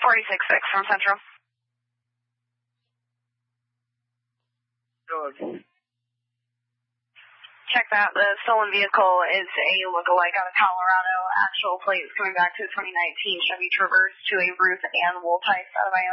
486 from Central. Good. Check that. The stolen vehicle is a lookalike out of Colorado. Actual plates coming back to 2019 Chevy Traverse to a Ruth Ann Wooltice out of Iowa.